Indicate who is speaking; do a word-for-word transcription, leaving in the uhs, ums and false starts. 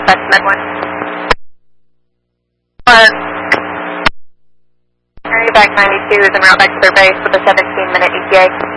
Speaker 1: Northwest Med one. Uh, Back ninety-two is en route back to their base with a seventeen minute E T A.